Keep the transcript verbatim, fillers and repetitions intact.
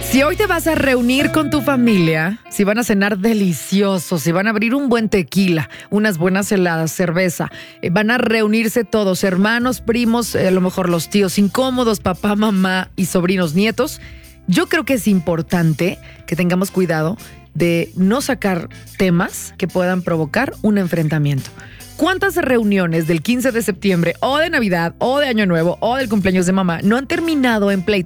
Si hoy te vas a reunir con tu familia, si van a cenar delicioso, si van a abrir un buen tequila, unas buenas heladas, cerveza, eh, van a reunirse todos, hermanos, primos, eh, a lo mejor los tíos incómodos, papá, mamá y sobrinos, nietos, yo creo que es importante que tengamos cuidado de no sacar temas que puedan provocar un enfrentamiento. ¿Cuántas reuniones del quince de septiembre o de Navidad o de Año Nuevo o del cumpleaños de mamá no han terminado en pleito?